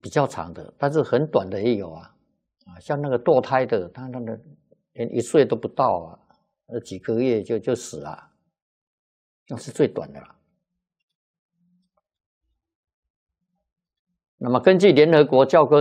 比较长的，但是很短的也有啊，像那个堕胎的，他那个连1岁都不到啊，几个月就死了，那是最短的了。那么根据联合国教科